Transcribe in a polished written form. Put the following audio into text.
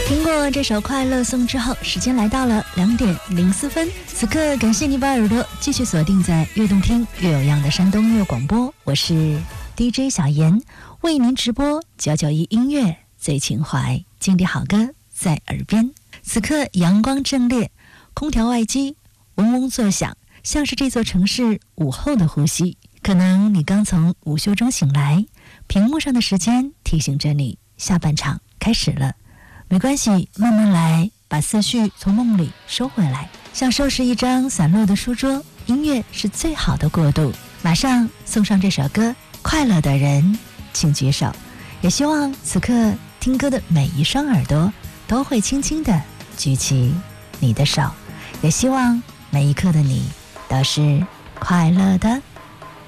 听过这首快乐颂之后，时间来到了2点04分。此刻感谢你把耳朵继续锁定在越动听越有样的山东音乐广播，我是 DJ 小妍，为您直播991音乐最情怀，经典好歌在耳边。此刻阳光正烈，空调外机嗡嗡作响，像是这座城市午后的呼吸。可能你刚从午休中醒来，屏幕上的时间提醒着你下半场开始了。没关系，慢慢来，把思绪从梦里收回来，像收拾一张散落的书桌，音乐是最好的过渡。马上送上这首歌，快乐的人请举手。也希望此刻听歌的每一双耳朵都会轻轻地举起你的手，也希望每一刻的你都是快乐的。